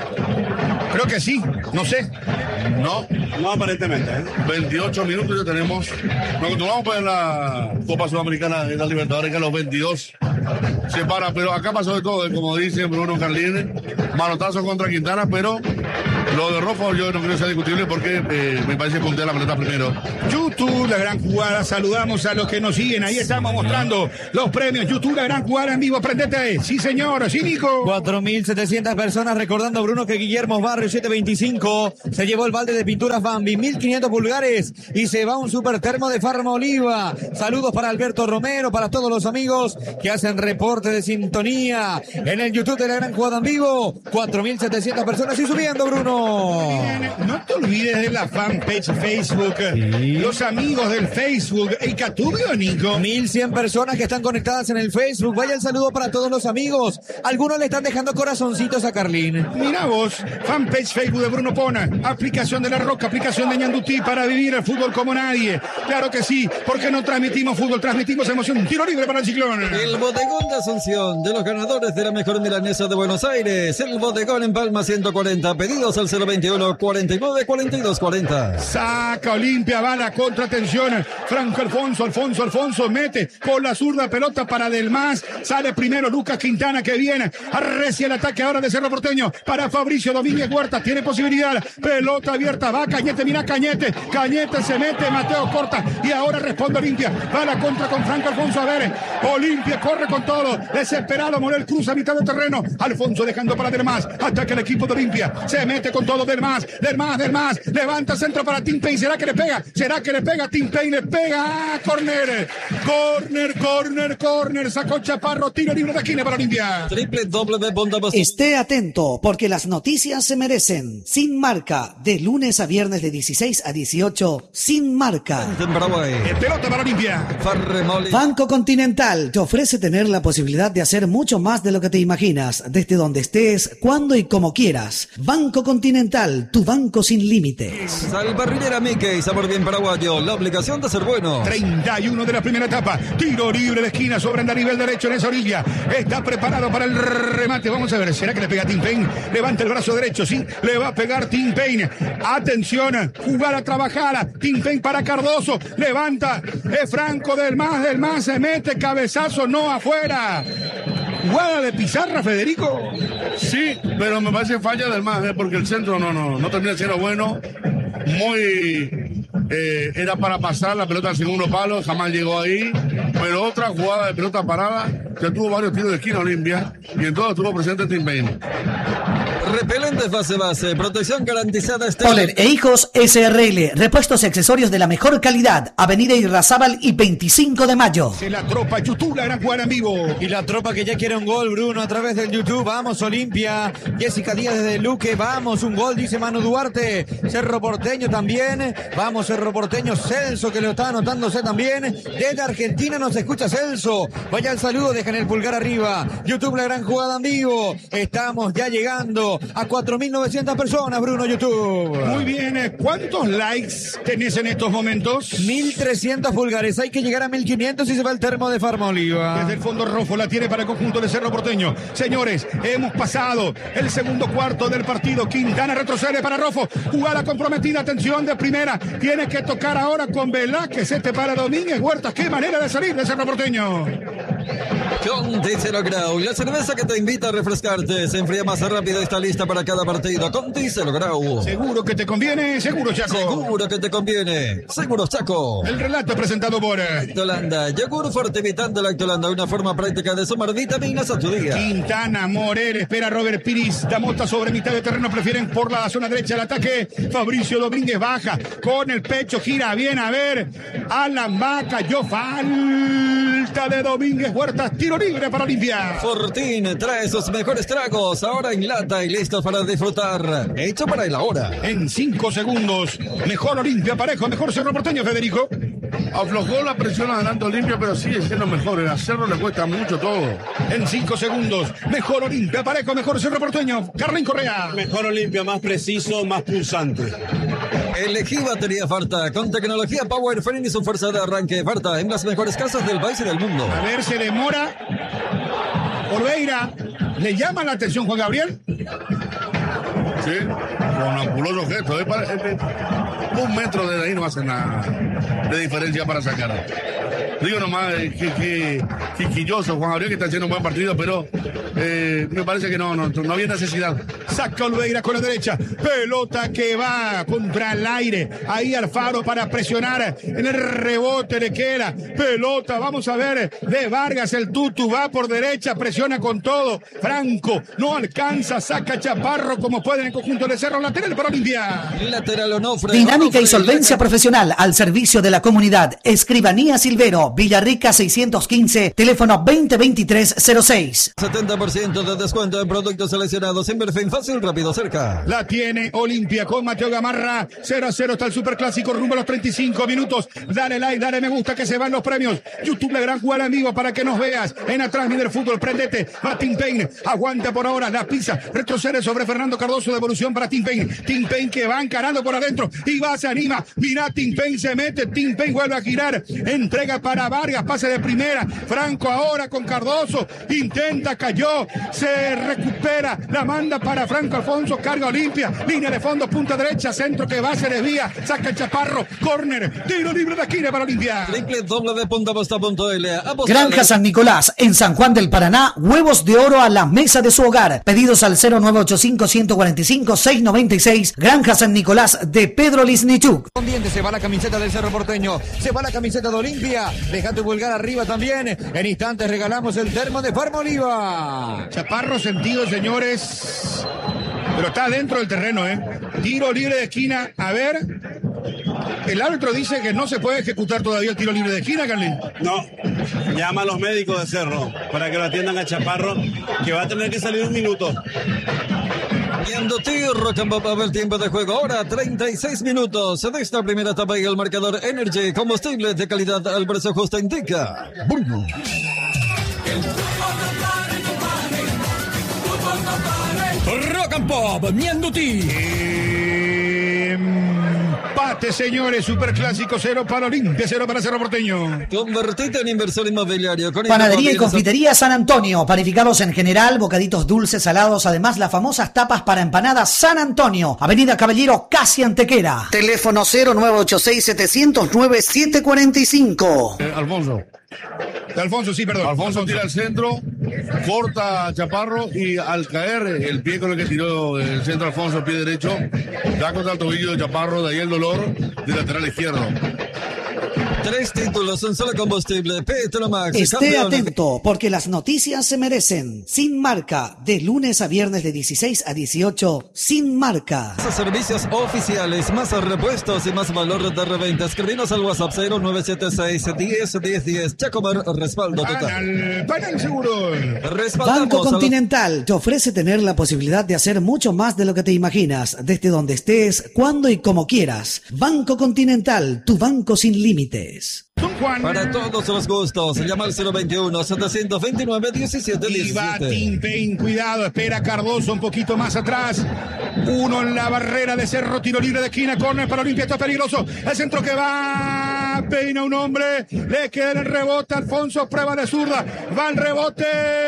Speaker 1: Creo que sí, no sé.
Speaker 6: No,
Speaker 2: no aparentemente. ¿eh?
Speaker 6: veintiocho minutos ya tenemos. Nos continuamos pues en la Copa Sudamericana de la Libertadores, que a los veintidós se para. Pero acá pasó de todo, como dice Bruno Carlini. Manotazo contra Quintana, pero lo de Rofo yo no creo que sea discutible porque eh, me parece que puntea la pelota primero.
Speaker 1: YouTube, la gran jugada. Saludamos a los que nos siguen. Ahí estamos mostrando los premios. YouTube, la gran jugada en vivo. Prendete. Sí, señor. Sí, Nico.
Speaker 5: cuatro mil setecientas personas recordando, Bruno, que Guillermo Barrio setecientos veinticinco se llevó el balde de pinturas Bambi, mil quinientos pulgares y se va un super termo de Farma Oliva. Saludos para Alberto Romero, para todos los amigos que hacen reporte de sintonía en el YouTube de la gran jugada en vivo. cuatro mil setecientas personas y subiendo, Bruno.
Speaker 1: No te olvides de la fanpage Facebook, sí. Los amigos del Facebook, el Catubio, Nico.
Speaker 5: mil cien personas que están conectadas en el Facebook. Vaya el saludo para todos los amigos. Algunos le están dejando corazoncitos a Carlín.
Speaker 1: Mira vos, fanpage Facebook de Bruno Pona, aplicación de La Roca, aplicación de Ñandutí para vivir el fútbol como nadie. Claro que sí, porque no transmitimos fútbol, transmitimos emoción. Tiro libre para el Ciclón.
Speaker 3: El bodegón de Asunción, de los ganadores de la mejor milanesa de Buenos Aires. El bodegón en Palma ciento cuarenta. Pedidos al cero veintiuno, cuarenta y nueve, cuarenta y dos, cuarenta.
Speaker 1: Saca Olimpia, va la contratención. Franco Alfonso, Alfonso, Alfonso mete con la zurda pelota para Del Mas. Sale primero Lucas Quintana que viene. Arrecia el ataque ahora de Cerro Porteño para Fabricio Domínguez Huerta. Tiene posibilidad. Pelota abierta. Va Cañete, mira Cañete. Cañete se mete. Mateo corta. Y ahora responde Olimpia. Va la contra con Franco Alfonso. A ver. Olimpia corre con todo. Desesperado. Morel cruza a mitad de terreno. Alfonso dejando para Del Mas. Ataca el equipo de Olimpia. Se mete con todo Del Mas. Del Mas, Del Mas. Levanta centro para Tim Payne. ¿Será que le pega? ¿Será que le pega? Tim Payne le pega. ¡Ah, corner! Corner, corner, corner. Sacó Chaparro. Tiro libre de esquina para Olimpia.
Speaker 3: Triple doble de Bondabas.
Speaker 4: Esté atento porque las noticias se merecen. Sin Marca, de lunes a viernes de dieciséis a dieciocho, Sin Marca.
Speaker 3: En Paraguay.
Speaker 1: El pelota para Olimpia.
Speaker 4: Banco Continental te ofrece tener la posibilidad de hacer mucho más de lo que te imaginas, desde donde estés, cuando y como quieras. Banco Continental, tu banco sin límites.
Speaker 3: Salparrillera Mickey, sabor bien paraguayo, la obligación de ser bueno.
Speaker 1: treinta y uno de la primera etapa. Tiro libre de esquina sobre el nivel derecho en esa orilla. Está preparado para el remate. Vamos a ver, ¿será que le pega Tim Payne? Levanta el brazo derecho, sí, le va a pegar Tim Payne. Atención, jugar a trabajar. Tim Payne para Cardoso. Levanta, es Franco Del Mas, Del Mas se mete, cabezazo, no afuera. Jugada de pizarra, Federico.
Speaker 6: Sí, pero me parece falla Del Mas, ¿eh? Porque el centro no, no, no termina siendo bueno. Muy... Eh, era para pasar la pelota al segundo palo, jamás llegó ahí. Pero otra jugada de pelota parada, que tuvo varios tiros de esquina Olimpia, y en todo estuvo presente Tim Payne.
Speaker 3: Repelentes base base, protección garantizada.
Speaker 4: Poller e Hijos S R L, repuestos y accesorios de la mejor calidad. Avenida Irrazábal y veinticinco de mayo.
Speaker 1: De la tropa YouTube, la gran jugada en vivo.
Speaker 5: Y la tropa que ya quiere un gol, Bruno, a través del YouTube. Vamos Olimpia, Jessica Díaz desde Luque, vamos, un gol, dice Manu Duarte. Cerro Porteño también, vamos Cerro Porteño, Celso que lo está anotándose también. Desde Argentina nos escucha Celso. Vaya el saludo, dejan el pulgar arriba. YouTube, la gran jugada en vivo. Estamos ya llegando a cuatro mil novecientas personas, Bruno, YouTube.
Speaker 1: Muy bien, ¿cuántos likes tenés en estos momentos?
Speaker 5: mil trescientos pulgares, hay que llegar a mil quinientos y se va el termo de Farma Oliva.
Speaker 1: Desde el fondo Rofo la tiene para el conjunto de Cerro Porteño. Señores, hemos pasado el segundo cuarto del partido. Quintana retrocede para Rofo. Jugada comprometida, atención de primera. Tiene que tocar ahora con Velázquez. Este para Domínguez Huertas. Qué manera de salir de Cerro Porteño.
Speaker 3: Conti Cero Grau, la cerveza que te invita a refrescarte. Se enfría más rápido y está lista para cada partido. Conti Cero Grau.
Speaker 1: Seguro que te conviene, seguro Chaco.
Speaker 3: Seguro que te conviene, seguro Chaco.
Speaker 1: El relato presentado por
Speaker 3: Lactolanda, yogur fortivital de Lactolanda, una forma práctica de sumar vitaminas a tu día.
Speaker 1: Quintana, Morel, espera Robert Piris, Damota sobre mitad de terreno, prefieren por la zona derecha el ataque. Fabricio Domínguez baja con el pecho, gira bien, a ver. Alan va, cayó, falta de Domínguez Huertas, tiro libre para Olimpia.
Speaker 3: Fortín trae sus mejores tragos, ahora en lata y listos para disfrutar. Hecho para el ahora.
Speaker 1: En cinco segundos, mejor Olimpia parejo, mejor Cerro Porteño, Federico.
Speaker 6: Aflojó la presión adelante Olimpia, pero sigue siendo mejor. El Cerro le cuesta mucho todo.
Speaker 1: En cinco segundos, mejor Olimpia, Parejo, mejor Cerro Porteño. Carlín Correa.
Speaker 2: Mejor Olimpia, más preciso, más pulsante.
Speaker 3: Elegí batería Farta con tecnología Power Frame y su fuerza de arranque. Farta en las mejores casas del país y del mundo.
Speaker 1: A ver, se demora. Olveira, ¿le llama la atención Juan Gabriel?
Speaker 6: Sí, con ampuloso gesto. ¿eh? Para, eh, un metro de ahí no hace nada de diferencia para sacar. Digo nomás eh, que, que quisquilloso Juan Gabriel, que está haciendo un buen partido, pero eh, me parece que no, no, no había necesidad.
Speaker 1: Saca Olveira con la derecha, pelota que va contra el aire, ahí Alfaro para presionar, en el rebote le queda, pelota, vamos a ver, de Vargas, el Tutu va por derecha, presiona con todo, Franco no alcanza, saca Chaparro como puede en el conjunto de Cerro, lateral para Olimpia.
Speaker 3: Lateral Onofre.
Speaker 4: Dinámica y solvencia profesional al servicio de la comunidad. Escribanía Silvero, Villarrica seiscientos quince, teléfono veinte veintitrés cero seis.
Speaker 3: setenta por ciento de descuento en productos seleccionados. Inverfin, fácil, rápido, cerca.
Speaker 1: La tiene Olimpia con Mateo Gamarra. cero a cero está el superclásico rumbo a los treinta y cinco minutos. Dale like, dale me gusta que se van los premios. YouTube, la gran jugada en vivo para que nos veas. En atrás, líder fútbol, prendete. Va Tim Payne, aguanta por ahora la pizza. Retrocede sobre Fernando Cardoso, devolución para Tim Payne. Tim Payne que va encarando por adentro y va, se anima. Mira, Tim Payne se mete. Tim Payne vuelve a girar. Entrega para Vargas, pase de primera. Franco ahora con Cardoso. Intenta, cayó. Se recupera. La manda para Franco Alfonso. Carga Olimpia. Línea de fondo, punta derecha. Centro que va, se desvía. Saca el Chaparro. Córner. Tiro libre de esquina para Olimpia.
Speaker 3: Triple doble de punta posta punto L.
Speaker 4: Granja San Nicolás, en San Juan del Paraná. Huevos de oro a la mesa de su hogar. Pedidos al cero nueve ocho cinco, uno cuatro cinco, seis nueve seis. Granja San Nicolás de Pedro Lisnichuk.
Speaker 5: Se va la camiseta del Cerro Porteño. Se va la camiseta de Olimpia. Deja tu pulgar arriba también. En instantes regalamos el termo de Farma Oliva.
Speaker 1: Chaparro sentido, señores. Pero está dentro del terreno, ¿eh? Tiro libre de esquina. A ver. El árbitro dice que no se puede ejecutar todavía el tiro libre de esquina, Carlín.
Speaker 2: No. Llama a los médicos de Cerro para que lo atiendan a Chaparro, que va a tener que salir un minuto.
Speaker 3: Viendo Rock and Pop, el tiempo de juego ahora treinta y seis minutos de esta primera etapa y el marcador Energy, combustible de calidad al precio justo indica Bruno.
Speaker 8: Rock and Pop, Mianduti.
Speaker 1: Empate, señores, superclásico, cero para Olimpia, cero para Cerro Porteño.
Speaker 3: Convertite en inversor inmobiliario. Con
Speaker 4: Panadería y confitería San Antonio, panificados en general, bocaditos dulces, salados, además las famosas tapas para empanadas San Antonio, Avenida Caballero, casi Antequera. Teléfono cero nueve ocho seis, setecientos nueve, siete cuarenta y cinco.
Speaker 6: Eh, Alfonso.
Speaker 1: Alfonso, sí, perdón.
Speaker 6: Alfonso, Alfonso tira al centro, corta a Chaparro y al caer el pie con el que tiró el centro Alfonso, el pie derecho, da contra el tobillo de Chaparro, de ahí el dolor de lateral izquierdo.
Speaker 3: Tres títulos, un solo combustible, Petromax.
Speaker 4: Esté
Speaker 3: campeón.
Speaker 4: atento, porque las noticias se merecen. Sin marca, de lunes a viernes de dieciséis a dieciocho, sin marca.
Speaker 3: Servicios oficiales, más repuestos y más valor de reventa. Escribinos al WhatsApp cero nueve siete seis, diez, diez, diez. Chacomer, respaldo total.
Speaker 1: Panal, Panal Seguro.
Speaker 4: Banco Continental te ofrece tener la posibilidad de hacer mucho más de lo que te imaginas, desde donde estés, cuando y como quieras. Banco Continental, tu banco sin límites.
Speaker 3: Para todos los gustos, llama al cero veintiuno, setecientos veintinueve, diecisiete
Speaker 1: Y va
Speaker 3: diecisiete.
Speaker 1: Tim Payne, cuidado, espera Cardoso un poquito más atrás. Uno en la barrera de Cerro, tiro libre de esquina, córner para Olimpia, está peligroso. El centro que va, peina un hombre, le queda el rebote, Alfonso, prueba de zurda, va el rebote,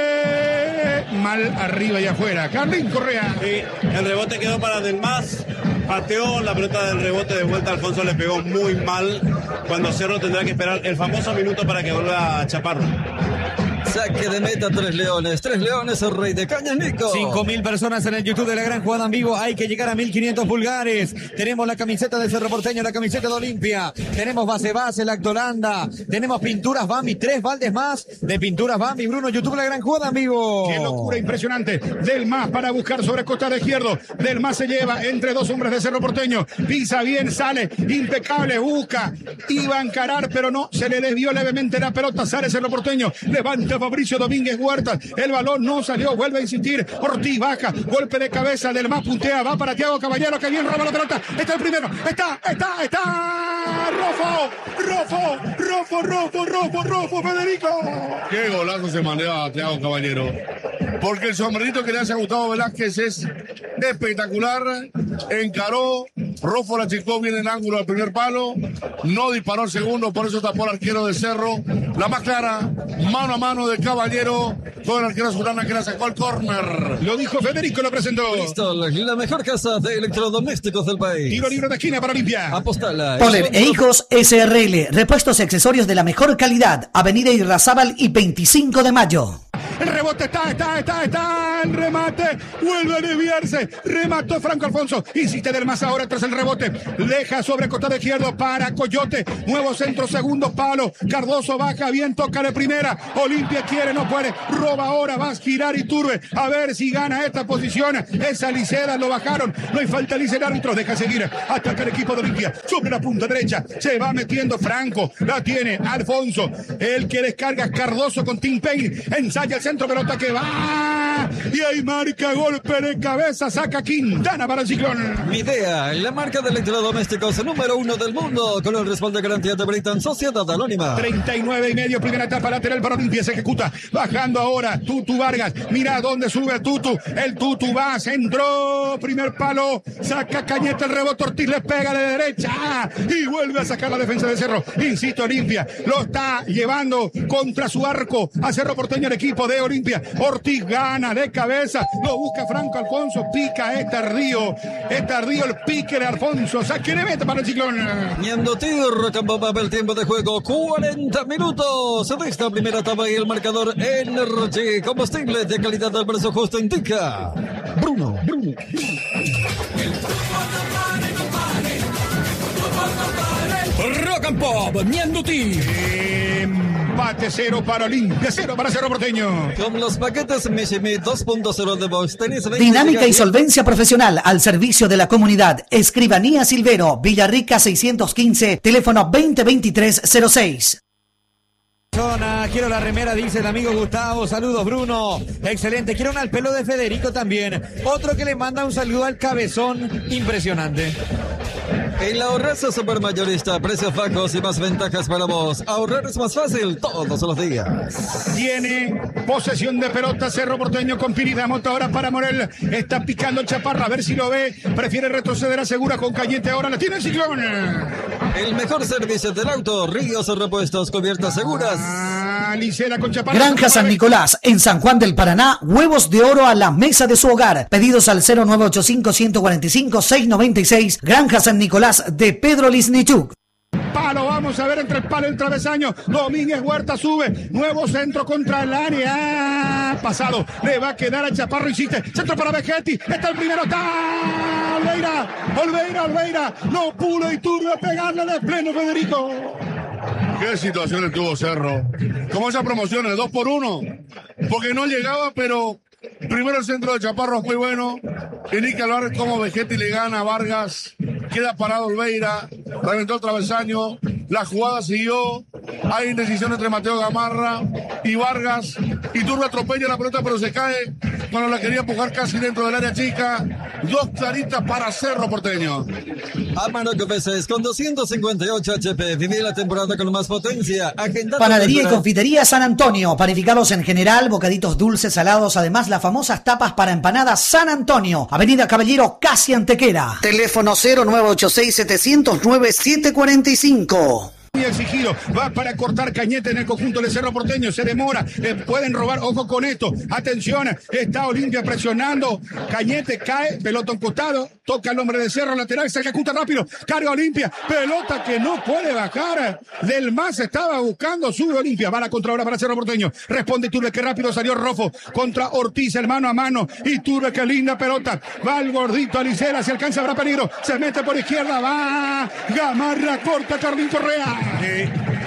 Speaker 1: mal arriba y afuera. Carlín Correa.
Speaker 2: Sí, el rebote quedó para Delmas, pateó la pelota del rebote de vuelta, Alfonso le pegó muy mal, cuando Cerro tendrá que esperar el famoso minuto para que vuelva a Chaparro.
Speaker 3: Saque de meta, Tres Leones. Tres Leones, el rey de cañas, Nico.
Speaker 5: cinco mil personas en el YouTube de la gran jugada en vivo. Hay que llegar a mil quinientos pulgares. Tenemos la camiseta del Cerro Porteño, la camiseta de Olimpia. Tenemos base base, Lactolanda. Tenemos pinturas Bambi, tres baldes más de pinturas Bambi. Bruno, YouTube de la gran jugada en vivo.
Speaker 1: Qué locura impresionante. Del Mas para buscar sobre costado izquierdo. Del Mas se lleva entre dos hombres de Cerro Porteño. Pisa bien, sale. Impecable, busca. Iba a encarar, pero no. Se le desvió levemente la pelota. Sale Cerro Porteño. Levanta Fabricio Domínguez Huertas. El balón no salió. Vuelve a insistir. Ortiz baja. Golpe de cabeza. Del Mas puntea. Va para Thiago Caballero. Que bien roba la pelota. Está el primero. Está, está, está. Rofo, Rofo, Rofo, Rofo, Rofo, Rofo, Federico.
Speaker 6: Qué golazo se mandaba a Thiago Caballero. Porque el sombrerito que le hace a Gustavo Velázquez es espectacular. Encaró, Rofo la achicó bien en ángulo al primer palo. No disparó al segundo, por eso tapó al arquero de Cerro. La más clara, mano a mano de Caballero con el arquero Surana que la sacó al córner.
Speaker 1: Lo dijo Federico, lo presentó.
Speaker 3: Listo, la mejor casa de electrodomésticos del país.
Speaker 1: Tiro libre de esquina para Olimpia.
Speaker 3: Apostala.
Speaker 4: Poler e Hijos S R L, repuestos y accesorios de la mejor calidad. Avenida Irrazábal y veinticinco de mayo.
Speaker 1: El rebote está, está, está, está. El remate. Vuelve a desviarse. Remató Franco Alfonso. Insiste del más ahora tras el rebote. Deja sobre costado izquierdo para Coyote. Nuevo centro, segundo palo. Cardoso baja bien, toca de primera. Olimpia quiere, no puede. Roba ahora, va a girar Iturbe. A ver si gana esta posición. Esa Liceda lo bajaron. No hay falta, dice el árbitro. Deja seguir. Ataca el equipo de Olimpia. Sobre la punta derecha. Se va metiendo Franco. La tiene Alfonso. El que descarga Cardoso con Tim Payne. Ensaya el centro, pelota que va. Y ahí marca golpe de cabeza. Saca Quintana para el Ciclón.
Speaker 3: Midea, la marca de electrodomésticos número uno del mundo. Con el respaldo de garantía de Britan Sociedad Anónima.
Speaker 1: treinta y nueve y medio, primera etapa lateral para Olimpia. Se ejecuta. Bajando ahora Tutu Vargas. Mira dónde sube Tutu. El Tutu va, centró. Primer palo. Saca Cañete el rebote. Ortiz le pega de derecha. Y vuelve a sacar la defensa de Cerro. Insisto, Olimpia lo está llevando contra su arco a Cerro Porteño, el equipo de Olimpia. Ortiz gana de cabeza. Lo busca Franco Alfonso. Pica. Es tardío. Es tardío el pique de Alfonso. Saque de meta para el Ciclón.
Speaker 3: Ñandutí, Rocambó, el tiempo de juego. cuarenta minutos de esta primera etapa y el marcador Energy. Combustible de calidad al precio justo indica. Bruno. Bruno.
Speaker 8: Rock and Pop, Ñandutí.
Speaker 1: Empate cero para Olimpia, cero para Cerro Porteño.
Speaker 3: Con los paquetes Mishimi dos punto cero de Box tenés
Speaker 4: Dinámica y solvencia profesional al servicio de la comunidad. Escribanía Silvero, Villarrica seiscientos quince, teléfono veinte veintitrés cero seis.
Speaker 5: Quiero la remera, dice el amigo Gustavo. Saludos, Bruno. Excelente. Quiero una al pelo de Federico también. Otro que le manda un saludo al cabezón. Impresionante.
Speaker 3: En la Ahorraza Supermayorista, precios bajos y más ventajas para vos. Ahorrar es más fácil todos los días.
Speaker 1: Tiene posesión de pelota Cerro Porteño con Piri Damota ahora para Morel. Está picando el Chaparro, a ver si lo ve. Prefiere retroceder, asegura con Cañete. Ahora la tiene el Ciclón.
Speaker 3: El mejor servicio del auto, Ríos Repuestos, cubiertas seguras.
Speaker 1: Ah, Licera con Chaparro.
Speaker 4: Granja San Nicolás, en San Juan del Paraná, huevos de oro a la mesa de su hogar. Pedidos al cero nueve ocho cinco, uno cuatro cinco, seis nueve seis. Granja San Nicolás de Pedro Lisnichuk.
Speaker 1: Palo, vamos a ver entre el palo y el travesaño. Domínguez Huerta sube. Nuevo centro contra el área. Pasado. Le va a quedar a Chaparro. Insiste. Centro para Vegetti. Está el primero. Está Olveira. Olveira, Olveira. No pudo Iturbe a pegarle de pleno, Federico.
Speaker 6: Qué situaciones tuvo Cerro. Como esas promociones, dos por uno. Porque no llegaba, pero primero el centro de Chaparro es muy bueno. Indica Álvarez como Vegetti le gana a Vargas. Queda parado Olveira. Reventó el travesaño. La jugada siguió. Hay indecisión entre Mateo Gamarra y Vargas. Iturbe atropella la pelota, pero se cae cuando la quería empujar casi dentro del área chica. Dos claritas para Cerro Porteño.
Speaker 3: Amarok Veces con doscientos cincuenta y ocho H P. Viví la temporada con más potencia. Agenda
Speaker 4: Panadería y confitería San Antonio. Panificados en general, bocaditos dulces, salados. Además, las famosas tapas para empanadas San Antonio. Avenida Caballero, casi Antequera. Teléfono cero nueve ocho seis, siete cero nueve, siete cuatro cinco.
Speaker 1: Muy exigido, va para cortar Cañete en el conjunto de Cerro Porteño, se demora, le pueden robar, ojo con esto, atención, está Olimpia presionando, Cañete cae, pelota a un costado, toca al hombre de Cerro, lateral, se ejecuta rápido, carga Olimpia, pelota que no puede bajar, del más estaba buscando, sube Olimpia, va la contra ahora para Cerro Porteño, responde Iturbe, que rápido salió Rofo, contra Ortiz, el mano a mano, Iturbe, que linda pelota, va el gordito Alicera, se alcanza, habrá peligro, se mete por izquierda, va, Gamarra, corta Carlín Correa.
Speaker 6: Sí.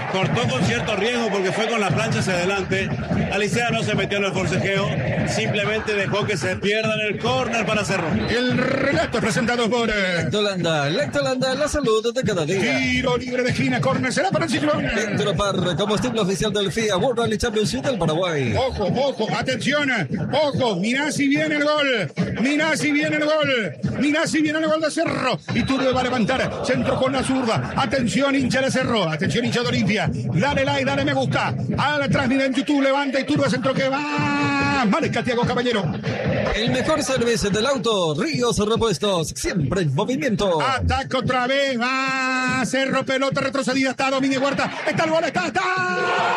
Speaker 2: cortó con cierto riesgo porque fue con la plancha hacia adelante. Alicea no se metió en el forcejeo, simplemente dejó que se pierda en el córner para Cerro.
Speaker 1: El relato presentado por
Speaker 3: Lactolanda, Lactolanda, la salud de cada día.
Speaker 1: Tiro libre de esquina, córner, será para el Ciclón.
Speaker 3: Intropar, combustible oficial del F I A World Rally Championship del Paraguay.
Speaker 1: Ojo, ojo, atención, ojo, mirá si viene el gol, mirá si viene el gol, mirá si viene el gol de Cerro. Iturbe va a levantar, centro con la zurda. Atención, hincha de Cerro, atención, hincha de Olimpia. Dale like, dale me gusta. A la transmisión en YouTube, levanta Iturbe, centro que va. Marca Tiago Caballero.
Speaker 3: El mejor servicio del auto, Ríos Repuestos, siempre en movimiento.
Speaker 1: Ataca otra vez, va Cerro, pelota retrocedida, está Domínguez Huerta, está el gol, está, está.